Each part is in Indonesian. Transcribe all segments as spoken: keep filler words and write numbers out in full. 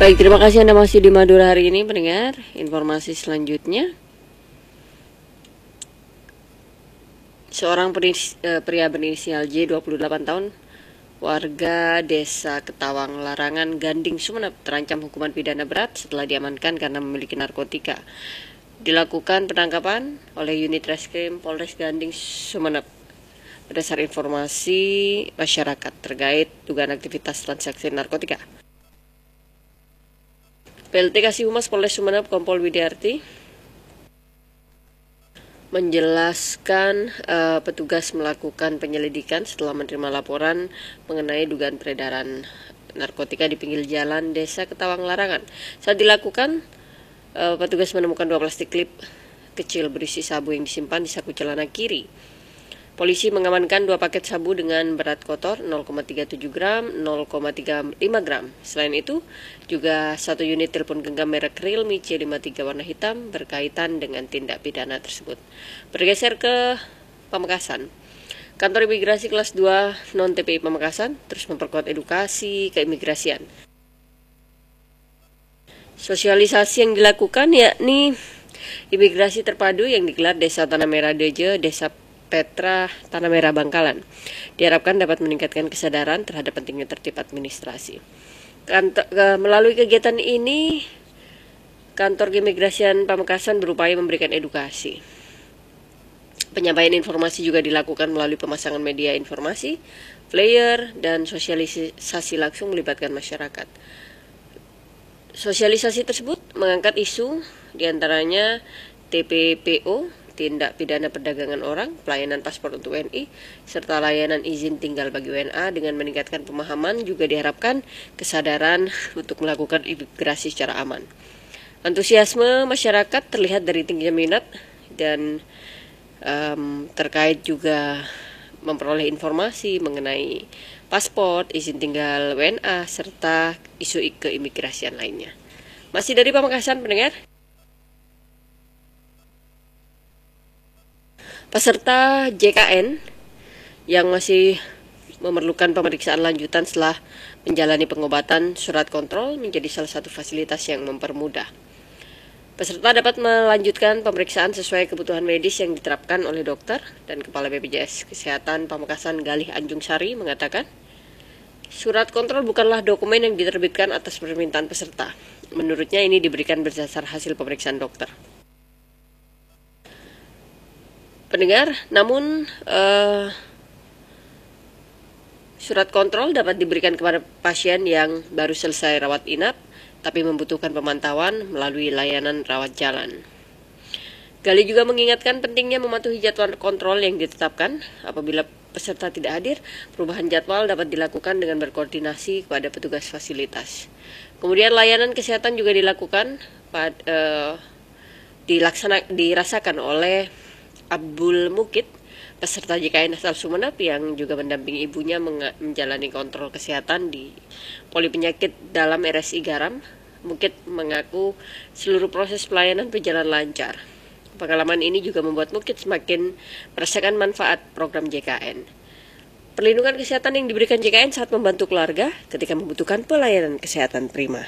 Baik, terima kasih Anda masih di Madura hari ini, pendengar. Informasi selanjutnya. Seorang pria berinisial J, dua puluh delapan tahun, warga desa Ketawang Larangan, Ganding, Sumeneb, terancam hukuman pidana berat setelah diamankan karena memiliki narkotika. Dilakukan penangkapan oleh unit reskrim Polres Ganding, Sumeneb berdasar informasi masyarakat terkait dugaan aktivitas transaksi narkotika. P L T Kasih Humas Polres Sumeneb Kompol Widiarti menjelaskan uh, petugas melakukan penyelidikan setelah menerima laporan mengenai dugaan peredaran narkotika di pinggir jalan desa Ketawang Larangan. Saat dilakukan, uh, petugas menemukan dua plastik klip kecil berisi sabu yang disimpan di saku celana kiri. Polisi mengamankan dua paket sabu dengan berat kotor nol koma tiga tujuh gram, nol koma tiga lima gram. Selain itu, juga satu unit telepon genggam merek Realme C lima tiga warna hitam berkaitan dengan tindak pidana tersebut. Bergeser ke Pamekasan. Kantor Imigrasi Kelas dua Non-T P I Pamekasan terus memperkuat edukasi keimigrasian. Sosialisasi yang dilakukan yakni imigrasi terpadu yang digelar Desa Tanah Merah Deje, Desa Petra, Tanah Merah, Bangkalan. Diharapkan dapat meningkatkan kesadaran terhadap pentingnya tertib administrasi. Kantor, melalui kegiatan ini, Kantor Keimigrasian Pamekasan berupaya memberikan edukasi. Penyampaian informasi juga dilakukan melalui pemasangan media informasi, flyer, dan sosialisasi langsung melibatkan masyarakat. Sosialisasi tersebut mengangkat isu diantaranya T P P O, tindak pidana perdagangan orang, pelayanan paspor untuk W N I, serta layanan izin tinggal bagi W N A. Dengan meningkatkan pemahaman juga diharapkan kesadaran untuk melakukan imigrasi secara aman. Antusiasme masyarakat terlihat dari tingginya minat dan um, terkait juga memperoleh informasi mengenai paspor, izin tinggal W N A, serta isu keimigrasian lainnya. Masih dari Pamekasan, pendengar. Peserta J K N yang masih memerlukan pemeriksaan lanjutan setelah menjalani pengobatan surat kontrol menjadi salah satu fasilitas yang mempermudah. Peserta dapat melanjutkan pemeriksaan sesuai kebutuhan medis yang diterapkan oleh dokter, dan Kepala B P J S Kesehatan Pamekasan Galih Anjung Sari mengatakan, surat kontrol bukanlah dokumen yang diterbitkan atas permintaan peserta. Menurutnya ini diberikan berdasar hasil pemeriksaan dokter. Pendengar, namun uh, surat kontrol dapat diberikan kepada pasien yang baru selesai rawat inap, tapi membutuhkan pemantauan melalui layanan rawat jalan. Gali juga mengingatkan pentingnya mematuhi jadwal kontrol yang ditetapkan. Apabila peserta tidak hadir, perubahan jadwal dapat dilakukan dengan berkoordinasi kepada petugas fasilitas. Kemudian layanan kesehatan juga dilakukan, pad, uh, dilaksana, dirasakan oleh Abdul Mukid, peserta J K N asal Sumeneb yang juga mendampingi ibunya menjalani kontrol kesehatan di Poli Penyakit Dalam R S I Garam. Mukid mengaku seluruh proses pelayanan berjalan lancar. Pengalaman ini juga membuat Mukid semakin merasakan manfaat program J K N. Perlindungan kesehatan yang diberikan J K N saat membantu keluarga ketika membutuhkan pelayanan kesehatan prima.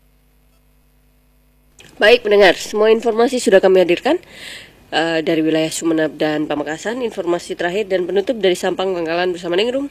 Baik pendengar, semua informasi sudah kami hadirkan Uh, dari wilayah Sumeneb dan Pamekasan. Informasi terakhir dan penutup dari Sampang Bangkalan bersama Ningrum.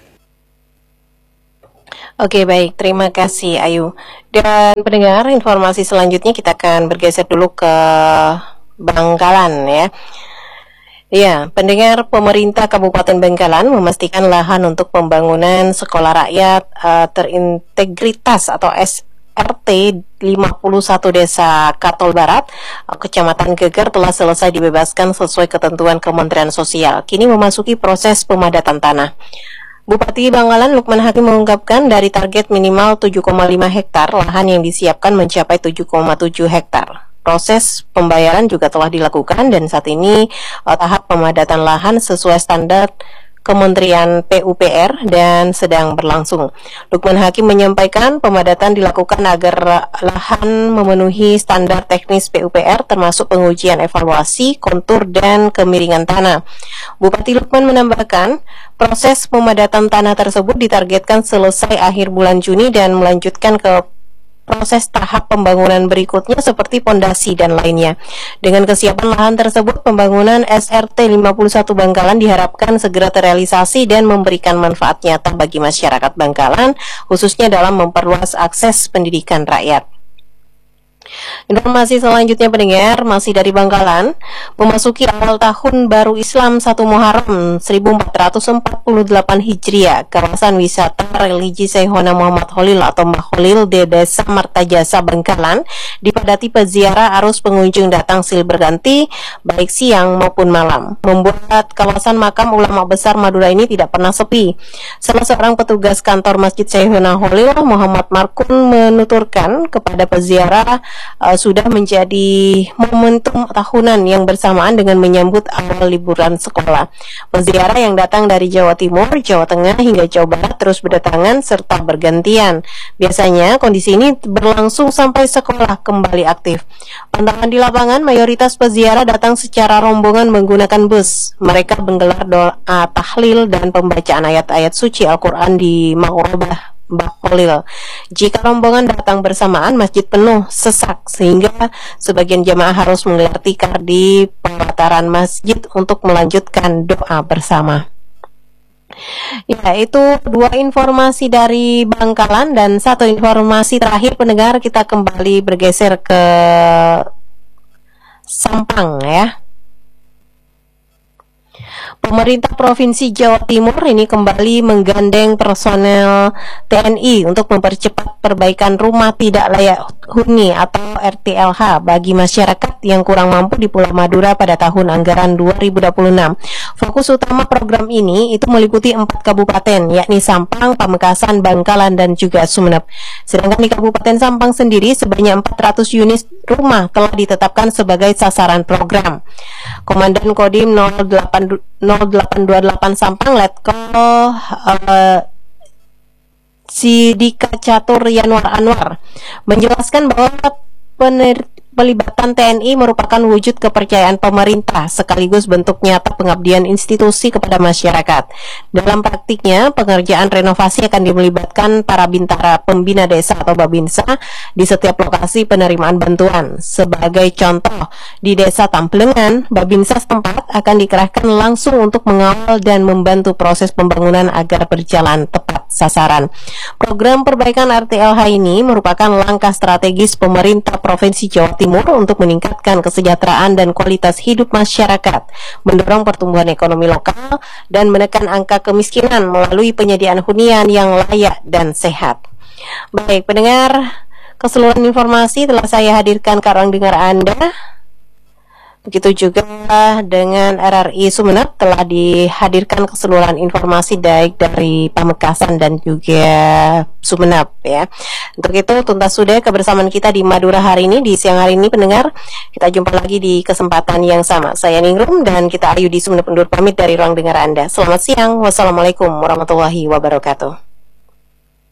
Oke, baik, terima kasih Ayu. Dan pendengar, informasi selanjutnya kita akan bergeser dulu ke Bangkalan ya. Ya, pendengar, pemerintah Kabupaten Bangkalan memastikan lahan untuk pembangunan sekolah rakyat uh, terintegritas atau S R T lima puluh satu Desa Katol Barat, Kecamatan Geger telah selesai dibebaskan sesuai ketentuan Kementerian Sosial. Kini memasuki proses pemadatan tanah. Bupati Bangkalan Lukman Hakim mengungkapkan dari target minimal tujuh koma lima hektar, lahan yang disiapkan mencapai tujuh koma tujuh hektar. Proses pembayaran juga telah dilakukan dan saat ini uh, tahap pemadatan lahan sesuai standar Kementerian P U P R dan sedang berlangsung. Lukman Hakim menyampaikan pemadatan dilakukan agar lahan memenuhi standar teknis P U P R termasuk pengujian evaluasi, kontur, dan kemiringan tanah. Bupati Lukman menambahkan proses pemadatan tanah tersebut ditargetkan selesai akhir bulan Juni dan melanjutkan ke proses tahap pembangunan berikutnya seperti pondasi dan lainnya. Dengan kesiapan lahan tersebut, pembangunan S R T lima puluh satu Bangkalan diharapkan segera terrealisasi dan memberikan manfaat nyata bagi masyarakat Bangkalan, khususnya dalam memperluas akses pendidikan rakyat. Informasi selanjutnya pendengar, masih dari Bangkalan. Memasuki awal tahun baru Islam satu Muharram seribu empat ratus empat puluh delapan Hijriah, kawasan wisata religi Syekhona Muhammad Khalil atau Mbah Khalil di Desa Martajasa Bangkalan dipadati peziarah, arus pengunjung datang silih berganti baik siang maupun malam, membuat kawasan makam ulama besar Madura ini tidak pernah sepi. Salah seorang petugas kantor Masjid Syekhona Khalil, Muhammad Markun, menuturkan kepada peziarah Uh, sudah menjadi momentum tahunan yang bersamaan dengan menyambut awal liburan sekolah. Peziarah yang datang dari Jawa Timur, Jawa Tengah hingga Jawa Barat terus berdatangan serta bergantian. Biasanya kondisi ini berlangsung sampai sekolah kembali aktif. Pantauan di lapangan, mayoritas peziarah datang secara rombongan menggunakan bus. Mereka menggelar doa tahlil dan pembacaan ayat-ayat suci Al-Quran di Maqrabah Mbah Khalil. Jika rombongan datang bersamaan, masjid penuh sesak sehingga sebagian jamaah harus menggelar tikar di pelataran masjid untuk melanjutkan doa bersama. Ya, itu dua informasi dari Bangkalan dan satu informasi terakhir pendengar, kita kembali bergeser ke Sampang ya. Pemerintah Provinsi Jawa Timur ini kembali menggandeng personel T N I untuk mempercepat perbaikan rumah tidak layak huni atau R T L H bagi masyarakat yang kurang mampu di Pulau Madura pada tahun anggaran dua ribu dua puluh enam. Fokus utama program ini itu meliputi empat kabupaten, yakni Sampang, Pamekasan, Bangkalan, dan juga Sumeneb. Sedangkan di Kabupaten Sampang sendiri sebanyak empat ratus unit rumah telah ditetapkan sebagai sasaran program. Komandan Kodim nol delapan dua delapan Sampang, Letkol uh, Sidika Catur Yanwar Anwar menjelaskan bahwa pener pelibatan T N I merupakan wujud kepercayaan pemerintah sekaligus bentuk nyata pengabdian institusi kepada masyarakat. Dalam praktiknya, pengerjaan renovasi akan melibatkan para bintara pembina desa atau Babinsa di setiap lokasi penerimaan bantuan. Sebagai contoh, di Desa Tamplengan, Babinsa setempat akan dikerahkan langsung untuk mengawal dan membantu proses pembangunan agar berjalan tepat sasaran. Program perbaikan R T L H ini merupakan langkah strategis pemerintah Provinsi Jawa Timur untuk meningkatkan kesejahteraan dan kualitas hidup masyarakat, mendorong pertumbuhan ekonomi lokal, dan menekan angka kemiskinan melalui penyediaan hunian yang layak dan sehat. Baik, pendengar, keseluruhan informasi telah saya hadirkan ke ruang dengar Anda. Begitu juga dengan R R I Sumeneb telah dihadirkan keseluruhan informasi baik dari Pamekasan dan juga Sumeneb ya. Untuk itu tuntas sudah kebersamaan kita di Madura hari ini, di siang hari ini pendengar. Kita jumpa lagi di kesempatan yang sama. Saya Ningrum dan kita Ayu di Sumeneb undur pamit dari ruang dengar Anda. Selamat siang. Wassalamualaikum warahmatullahi wabarakatuh.